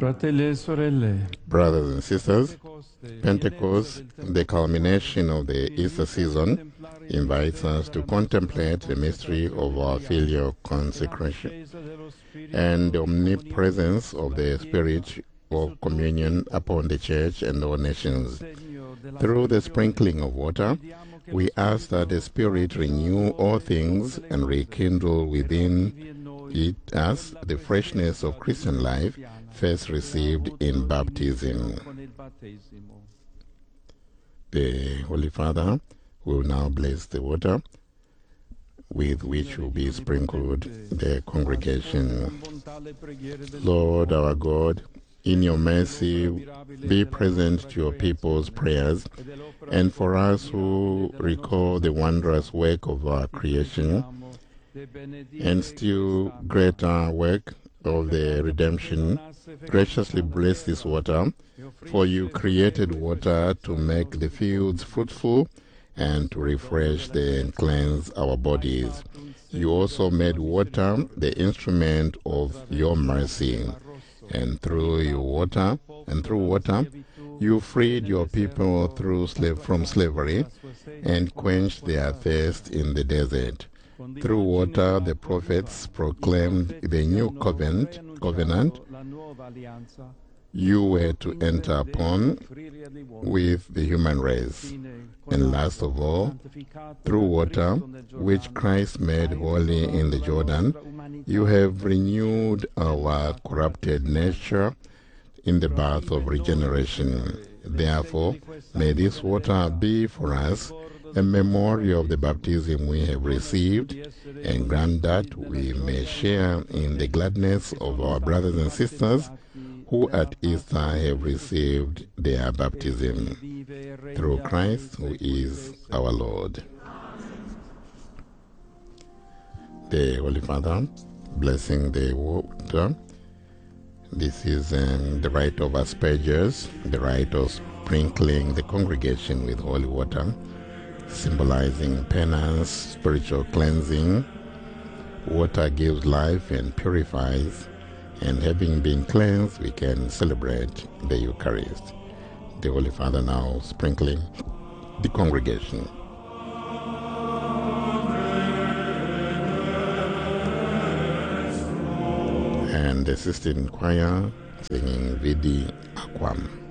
Fratelli e sorelle, Brothers and sisters, Pentecost, the culmination of the Easter season, invites us to contemplate the mystery of our filial consecration and the omnipresence of the Spirit of communion upon the Church and all nations. Through the sprinkling of water, we ask that the Spirit renew all things and rekindle within us the freshness of Christian life first received in baptism. The Holy Father will now bless the water with which will be sprinkled the congregation. Lord our God, in your mercy, be present to your people's prayers, and for us who recall the wondrous work of our creation, and still greater work of the redemption, graciously bless this water, for you created water to make the fields fruitful and to refresh and cleanse our bodies. You also made water the instrument of your mercy, and through water, you freed your people from slavery and quenched their thirst in the desert. Through water, the prophets proclaimed the new covenant you were to enter upon with the human race. And last of all, through water, which Christ made holy in the Jordan, you have renewed our corrupted nature in the bath of regeneration. Therefore, may this water be for us a memorial of the baptism we have received, and grant that we may share in the gladness of our brothers and sisters who at Easter have received their baptism. Through Christ, who is our Lord. The Holy Father, blessing the water. This is the rite of asperges, the rite of sprinkling the congregation with holy water, symbolizing penance, spiritual cleansing. Water gives life and purifies, and having been cleansed, we can celebrate the Eucharist. The Holy Father now sprinkling the congregation. And the Sistine Choir singing Vidi Aquam.